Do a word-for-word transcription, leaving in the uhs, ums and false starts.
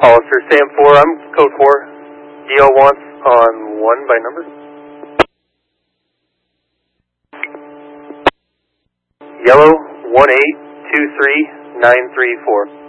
Hollister, Sam four, I'm code four. D L wants on one by number. Yellow, one eight two three nine three four.